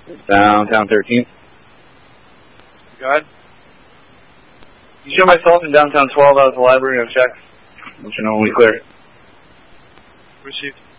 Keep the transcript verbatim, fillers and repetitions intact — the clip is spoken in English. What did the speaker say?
Downtown thirteen. Go ahead. You show myself in downtown twelve out of the library. I've checked. Let you know when we clear it. Received.